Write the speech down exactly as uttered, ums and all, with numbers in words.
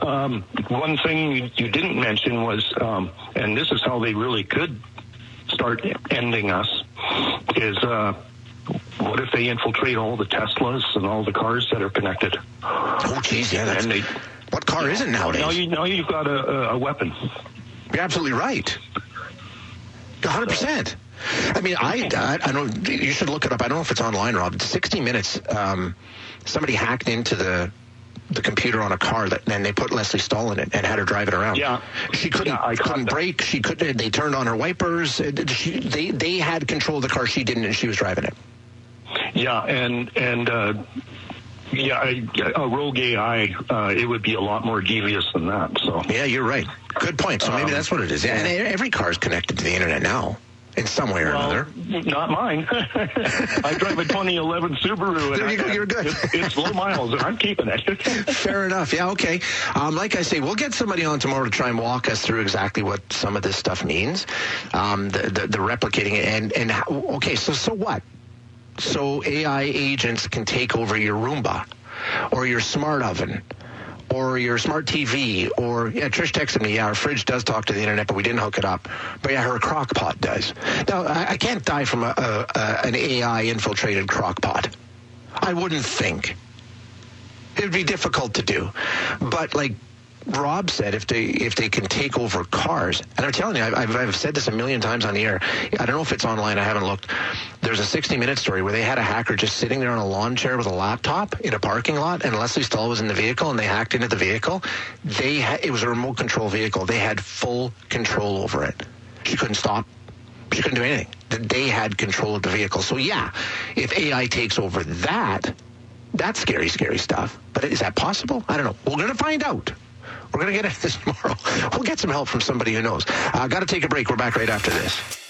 um, one thing you, you didn't mention was, um, and this is how they really could start ending us, is uh, what if they infiltrate all the Teslas and all the cars that are connected? Oh, geez, yeah. That's, and they, what car isn't nowadays? Now, you, now you've got a, a weapon. You're absolutely right. one hundred percent. I mean, I, I, I don't. You should look it up. I don't know if it's online, Rob. sixty minutes. Um, somebody hacked into the the computer on a car that, and they put Leslie Stahl in it and had her drive it around. Yeah, she couldn't. Yeah, I couldn't brake. She couldn't. They turned on her wipers. She, they they had control of the car. She didn't, and she was driving it. Yeah, and and. Uh, Yeah, I, a rogue A I, uh, it would be a lot more devious than that. So yeah, you're right. Good point. So maybe um, that's what it is. Yeah, and every car is connected to the internet now, in some way or well, another. Not mine. I drive a twenty eleven Subaru. There you go. I, You're good. It's, it's low miles, and I'm keeping it. Fair enough. Yeah. Okay. Um, like I say, we'll get somebody on tomorrow to try and walk us through exactly what some of this stuff means. Um, the, the the replicating it and and how, okay. So so what? So A I agents can take over your Roomba or your smart oven or your smart T V or, yeah, Trish texted me, yeah, our fridge does talk to the internet, but we didn't hook it up. But, yeah, her crock pot does. Now, I, I can't die from a, a, a, an A I-infiltrated crock pot. I wouldn't think. It would be difficult to do. But, like Rob said, if they if they can take over cars, and I'm telling you, I've, I've said this a million times on the air. I don't know if it's online. I haven't looked. There's a sixty minute story where they had a hacker just sitting there on a lawn chair with a laptop in a parking lot, and Leslie Stahl was in the vehicle, and they hacked into the vehicle. They ha- it was a remote control vehicle. They had full control over it. She couldn't stop. She couldn't do anything. They had control of the vehicle. So yeah, if A I takes over that, that's scary, scary stuff. But is that possible? I don't know. We're going to find out. We're going to get at this tomorrow. We'll get some help from somebody who knows. Uh, got to take a break. We're back right after this.